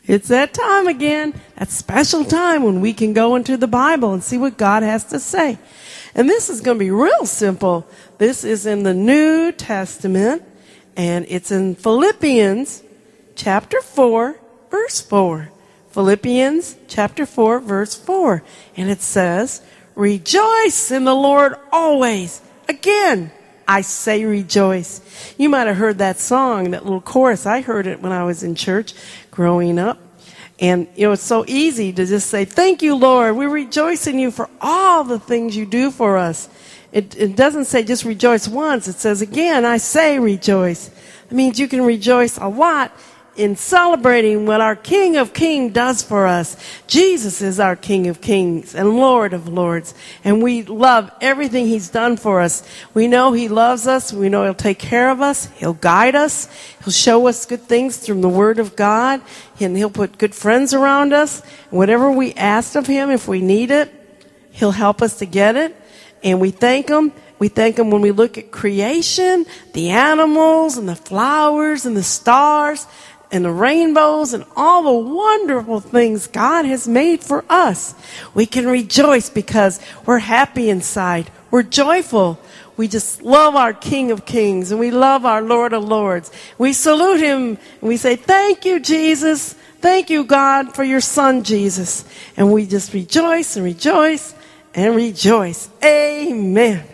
It's that time again, that special time when we can go into the Bible and see what God has to say. And this is going to be real simple. This is in the New Testament, and it's in Philippians chapter 4, verse 4. Philippians chapter 4, verse 4. And it says, "Rejoice in the Lord always." Again, I say rejoice. You might have heard that song, that little chorus. I heard it when I was in church growing up. And, it's so easy to just say, "Thank you, Lord. We rejoice in you for all the things you do for us." It doesn't say just rejoice once. It says, again, I say rejoice. It means you can rejoice a lot in celebrating what our King of Kings does for us. Jesus is our King of Kings and Lord of Lords. And we love everything he's done for us. We know he loves us. We know he'll take care of us. He'll guide us. He'll show us good things through the Word of God. And he'll put good friends around us. And whatever we ask of him, if we need it, he'll help us to get it. And we thank him. We thank him when we look at creation, the animals and the flowers and the stars and the rainbows and all the wonderful things God has made for us. We can rejoice because we're happy inside. We're joyful. We just love our King of Kings and we love our Lord of Lords. We salute him and we say, "Thank you, Jesus. Thank you, God, for your Son, Jesus." And we just rejoice and rejoice and rejoice. Amen.